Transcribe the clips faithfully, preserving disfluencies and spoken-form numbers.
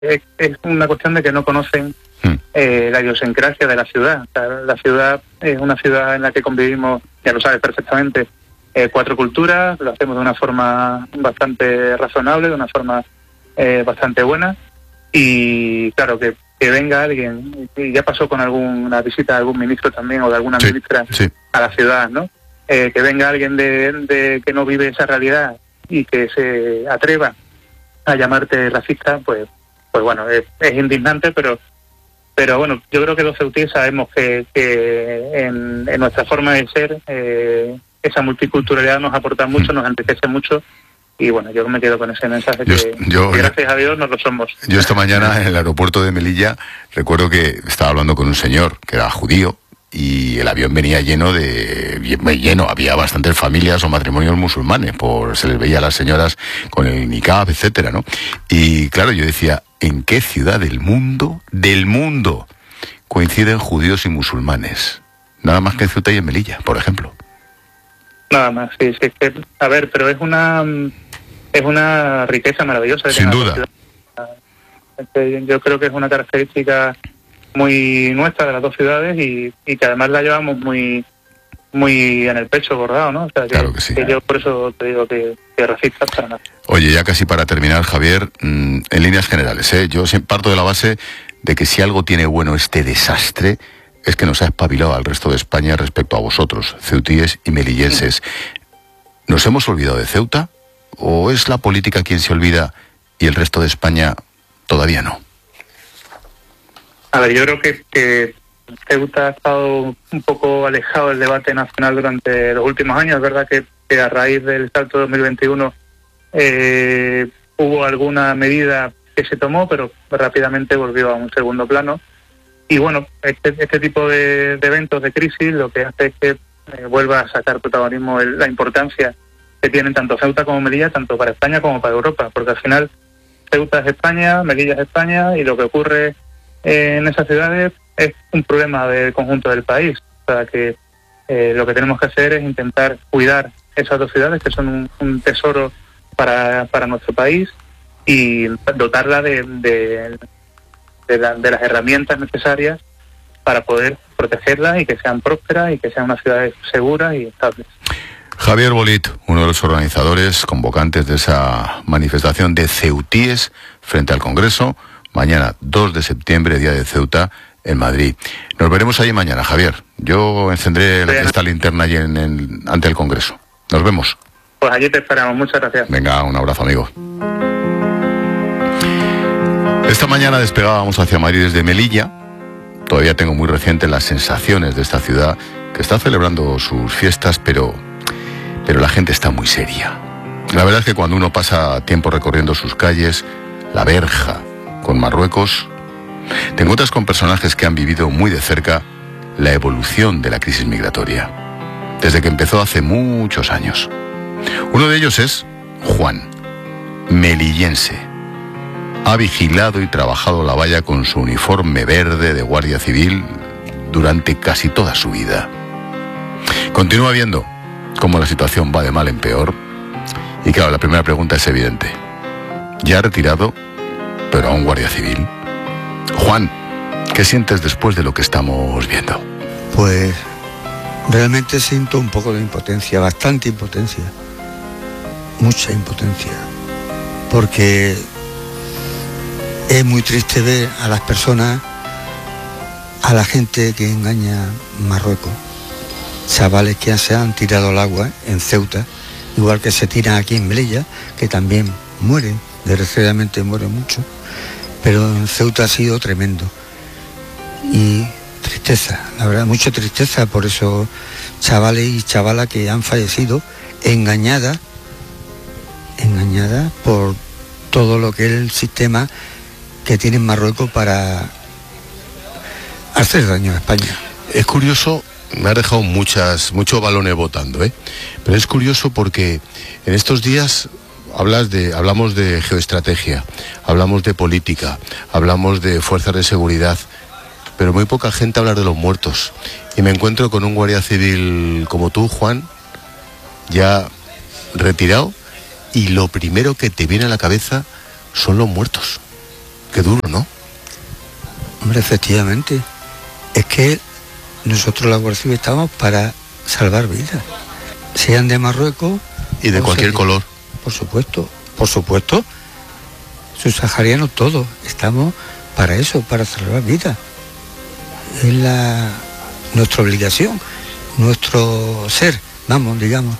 es, es una cuestión de que no conocen hmm. eh, la idiosincrasia de la ciudad. O sea, la ciudad es una ciudad en la que convivimos, ya lo sabes perfectamente, eh, cuatro culturas, lo hacemos de una forma bastante razonable, de una forma eh, bastante buena, y claro, que, que venga alguien, y ya pasó con alguna visita de algún ministro también, o de alguna sí, ministra sí. a la ciudad, ¿no? Eh, que venga alguien de, de que no vive esa realidad y que se atreva a llamarte racista, pues pues bueno, es, es indignante, pero pero bueno, yo creo que los ceutíes sabemos que, que en, en nuestra forma de ser eh, esa multiculturalidad nos aporta mucho, nos enriquece mucho, y bueno, yo me quedo con ese mensaje yo, que, yo, que gracias a Dios no lo somos. Yo esta mañana en el aeropuerto de Melilla recuerdo que estaba hablando con un señor que era judío, y el avión venía lleno de lleno había bastantes familias o matrimonios musulmanes, por se les veía a las señoras con el niqab, etcétera, ¿no? Y claro, yo decía, ¿en qué ciudad del mundo del mundo coinciden judíos y musulmanes? Nada más que en Ceuta y en Melilla, por ejemplo. Nada más, sí, sí, que, a ver, pero es una es una riqueza maravillosa. Sin duda. Yo creo que es una característica muy nuestra de las dos ciudades, y, y que además la llevamos muy muy en el pecho bordado, ¿no? O sea, que, claro que sí. Que yo por eso te digo que, que racistas para nada. Oye, ya casi para terminar, Javier, mmm, en líneas generales, ¿eh? Yo parto de la base de que si algo tiene bueno este desastre es que nos ha espabilado al resto de España respecto a vosotros, ceutíes y melillenses. ¿Nos hemos olvidado de Ceuta? ¿O es la política quien se olvida y el resto de España todavía no? A ver, yo creo que, que Ceuta ha estado un poco alejado del debate nacional durante los últimos años. Es verdad que, que a raíz del salto dos mil veintiuno eh, hubo alguna medida que se tomó, pero rápidamente volvió a un segundo plano. Y bueno, este, este tipo de, de eventos de crisis lo que hace es que eh, vuelva a sacar protagonismo el, la importancia que tienen tanto Ceuta como Melilla, tanto para España como para Europa, porque al final Ceuta es España, Melilla es España, y lo que ocurre en esas ciudades es un problema del conjunto del país. O sea que eh, lo que tenemos que hacer es intentar cuidar esas dos ciudades, que son un, un tesoro para, para nuestro país, y dotarla de, de, de, la, de las herramientas necesarias para poder protegerlas y que sean prósperas y que sean unas ciudades seguras y estables. Javier Bolit, uno de los organizadores, convocantes de esa manifestación de ceutíes frente al Congreso, mañana dos de septiembre, día de Ceuta, en Madrid. Nos veremos ahí mañana, Javier. Yo encendré Bien. esta linterna allí en el, ante el Congreso. Nos vemos. Pues allí te esperamos. Muchas gracias. Venga, un abrazo, amigo. Esta mañana despegábamos hacia Madrid desde Melilla. Todavía tengo muy recientes las sensaciones de esta ciudad que está celebrando sus fiestas, pero, pero la gente está muy seria. La verdad es que cuando uno pasa tiempo recorriendo sus calles, La Verja, con Marruecos, te encuentras con personajes que han vivido muy de cerca la evolución de la crisis migratoria, desde que empezó hace muchos años. Uno de ellos es Juan, melillense. Ha vigilado y trabajado la valla con su uniforme verde de guardia civil durante casi toda su vida. Continúa viendo cómo la situación va de mal en peor, y claro, la primera pregunta es evidente. Ya retirado, pero aún guardia civil. Juan, ¿qué sientes después de lo que estamos viendo? Pues realmente siento un poco de impotencia, bastante impotencia, mucha impotencia, porque es muy triste ver a las personas, a la gente que engaña Marruecos, chavales que se han tirado al agua en Ceuta, igual que se tiran aquí en Melilla, que también mueren, desgraciadamente mueren mucho. Pero en Ceuta ha sido tremendo. Y tristeza, la verdad, mucha tristeza por esos chavales y chavalas que han fallecido engañadas, engañadas por todo lo que es el sistema que tiene Marruecos para hacer daño a España. Es curioso, me ha dejado muchas, muchos balones votando, ¿eh? Pero es curioso porque en estos días Hablas de, hablamos de geoestrategia, hablamos de política, hablamos de fuerzas de seguridad, pero muy poca gente habla de los muertos. Y me encuentro con un guardia civil como tú, Juan, ya retirado, y lo primero que te viene a la cabeza son los muertos. Qué duro, ¿no? Hombre, efectivamente. Es que nosotros la Guardia Civil estamos para salvar vidas. Sean de Marruecos... Y de cualquier sea, color. Por supuesto, por supuesto. Subsaharianos todos. Estamos para eso, para salvar vidas. Es la nuestra obligación, nuestro ser, vamos, digamos.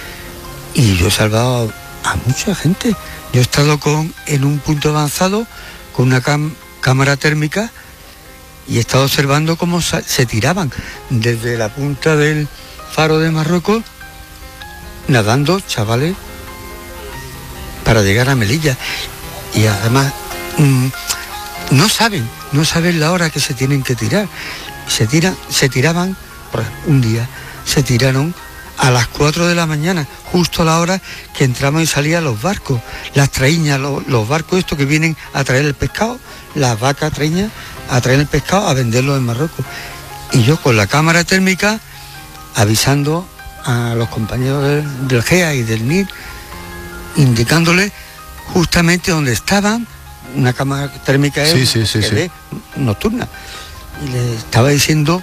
Y yo he salvado a mucha gente. Yo he estado con en un punto avanzado con una cam, cámara térmica y he estado observando cómo sa, se tiraban desde la punta del faro de Marruecos, nadando chavales para llegar a Melilla. Y además mmm, no saben, no saben la hora que se tienen que tirar. Se tiran, se tiraban, un día se tiraron a las cuatro de la mañana, justo a la hora que entraban y salían los barcos, las traíñas, los, los barcos estos que vienen a traer el pescado, las vacas traíñas a traer el pescado a venderlo en Marruecos. Y yo con la cámara térmica avisando a los compañeros del, del G E A y del N I R, indicándoles justamente dónde estaban, una cámara térmica es sí, sí, sí, sí. nocturna. Y le estaba diciendo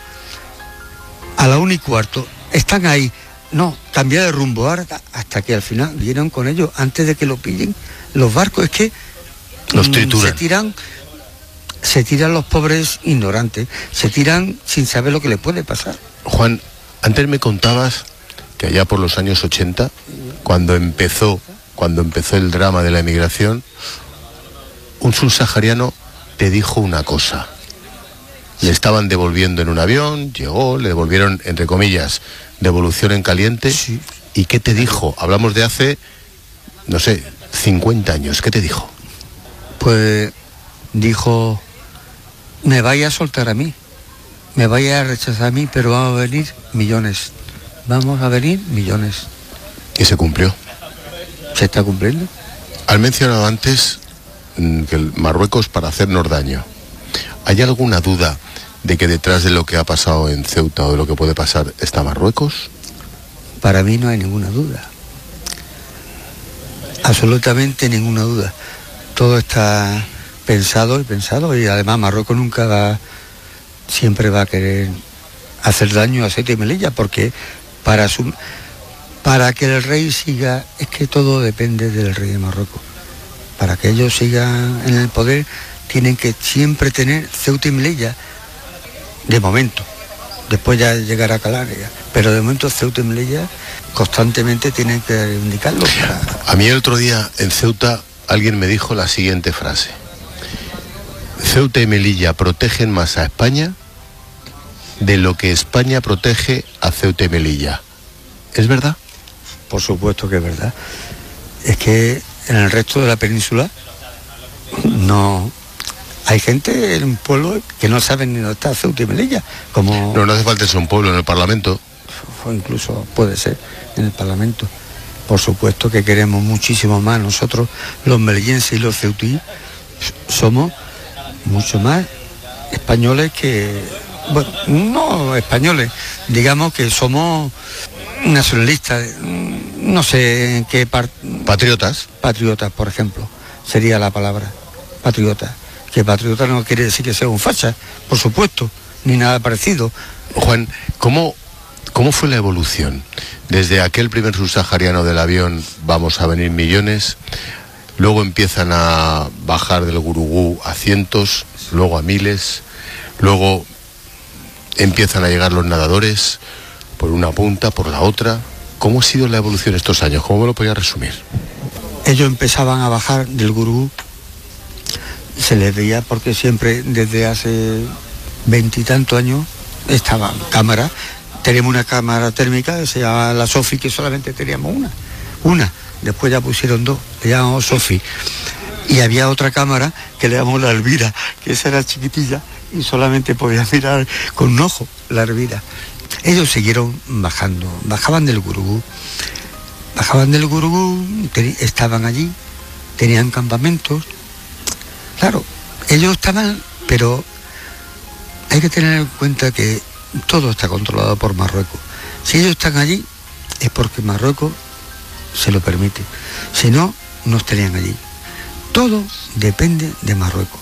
a la una y cuarto, están ahí, no, cambia de rumbo ahora, hasta que al final vinieron con ellos, antes de que lo pillen los barcos. Es que los trituran. Se tiran, se tiran los pobres ignorantes, se tiran sin saber lo que les puede pasar. Juan, antes me contabas que allá por los años ochenta, cuando empezó, cuando empezó el drama de la emigración, un subsahariano te dijo una cosa. Le estaban devolviendo en un avión, llegó, le devolvieron, entre comillas, devolución en caliente. Sí. ¿Y qué te dijo? Hablamos de hace, no sé, cincuenta años. ¿Qué te dijo? Pues dijo, me vaya a soltar a mí, me vaya a rechazar a mí, pero vamos a venir millones. Vamos a venir millones. Y se cumplió. ¿Se está cumpliendo? Has mencionado antes mmm, que el Marruecos para hacernos daño. ¿Hay alguna duda de que detrás de lo que ha pasado en Ceuta o de lo que puede pasar está Marruecos? Para mí no hay ninguna duda. Absolutamente ninguna duda. Todo está pensado y pensado, y además Marruecos nunca va, siempre va a querer hacer daño a Ceuta y Melilla, porque para su, para que el rey siga, es que todo depende del rey de Marruecos. Para que ellos sigan en el poder, tienen que siempre tener Ceuta y Melilla, de momento. Después ya llegará a Canarias, pero de momento Ceuta y Melilla constantemente tienen que reivindicarlo. Para... A mí el otro día en Ceuta alguien me dijo la siguiente frase: Ceuta y Melilla protegen más a España de lo que España protege a Ceuta y Melilla. ¿Es verdad? Por supuesto que es verdad. Es que en el resto de la península no... Hay gente en un pueblo que no saben ni dónde está Ceuta y Melilla. Como... No, no hace falta ser un pueblo en el Parlamento. O incluso puede ser en el Parlamento. Por supuesto que queremos muchísimo más. Nosotros, los melillenses y los ceutíes, somos mucho más españoles que... Bueno, no españoles, digamos que somos nacionalistas, no sé en qué parte... Patriotas. Patriotas, por ejemplo, sería la palabra, patriota. Que patriota no quiere decir que sea un facha, por supuesto, ni nada parecido. Juan, ¿cómo, cómo fue la evolución? Desde aquel primer subsahariano del avión, vamos a venir millones, luego empiezan a bajar del Gurugú a cientos, luego a miles, luego empiezan a llegar los nadadores, por una punta, por la otra. ¿Cómo ha sido la evolución estos años? ¿Cómo me lo podía resumir? Ellos empezaban a bajar del Gurugú, se les veía porque siempre desde hace veintitantos años estaban cámaras. Teníamos una cámara térmica que se llama la Sofi, que solamente teníamos una, una, después ya pusieron dos, le llamamos Sofi. Y había otra cámara que le llamamos la Elvira, que esa era chiquitilla y solamente podía mirar con un ojo la Elvira. Ellos siguieron bajando, bajaban del Gurugú, bajaban del Gurugú, estaban allí, tenían campamentos. Claro, ellos estaban, pero hay que tener en cuenta que todo está controlado por Marruecos. Si ellos están allí, es porque Marruecos se lo permite. Si no, no estarían allí. Todo depende de Marruecos.